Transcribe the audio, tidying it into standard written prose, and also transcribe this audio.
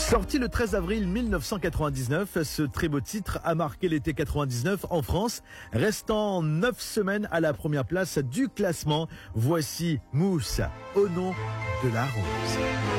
Sorti le 13 avril 1999, ce très beau titre a marqué l'été 99 en France, restant 9 semaines à la première place du classement. Voici Mousse, au nom de la rose.